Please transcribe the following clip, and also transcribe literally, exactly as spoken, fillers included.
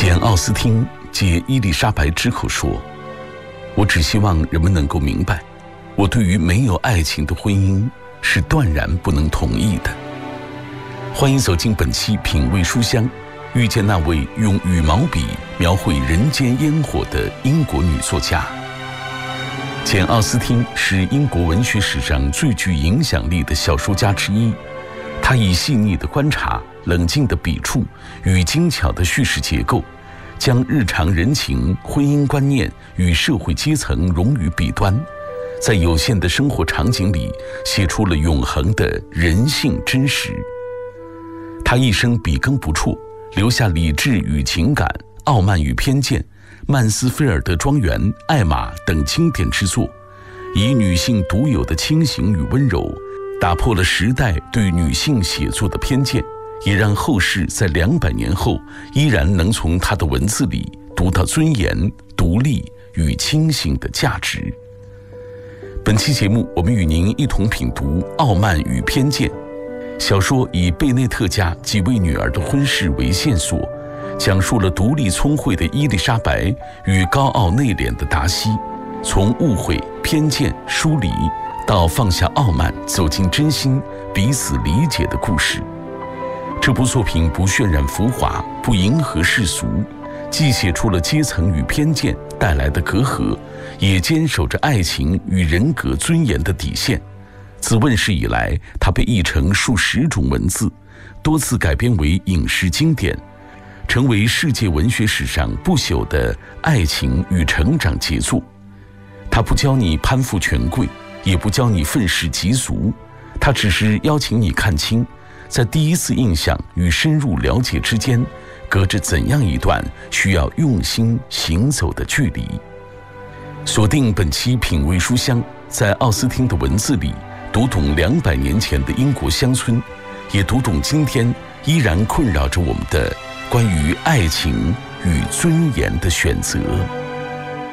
简·奥斯汀借伊丽莎白之口说：“我只希望人们能够明白，我对于没有爱情的婚姻是断然不能同意的。”欢迎走进本期品味书香，遇见那位用羽毛笔描绘人间烟火的英国女作家。简·奥斯汀是英国文学史上最具影响力的小说家之一。他以细腻的观察、冷静的笔触与精巧的叙事结构，将日常人情、婚姻观念与社会阶层融于笔端，在有限的生活场景里写出了永恒的人性真实。他一生笔耕不辍，留下理智与情感、傲慢与偏见、曼斯菲尔德庄园、艾玛等经典之作，以女性独有的清醒与温柔，打破了时代对女性写作的偏见，也让后世在两百年后依然能从她的文字里读到尊严、独立与清醒的价值。本期节目，我们与您一同品读《傲慢与偏见》。小说以贝内特家几位女儿的婚事为线索，讲述了独立聪慧的伊丽莎白与高傲内敛的达西，从误会、偏见、疏离到放下傲慢，走进真心，彼此理解的故事。这部作品不渲染浮华，不迎合世俗，既写出了阶层与偏见带来的隔阂，也坚守着爱情与人格尊严的底线。自问世以来，它被译成数十种文字，多次改编为影视经典，成为世界文学史上不朽的爱情与成长杰作。它不教你攀附权贵，也不教你愤世嫉俗，它只是邀请你看清，在第一次印象与深入了解之间，隔着怎样一段需要用心行走的距离。锁定本期品味书香，在奥斯汀的文字里读懂两百年前的英国乡村，也读懂今天依然困扰着我们的关于爱情与尊严的选择。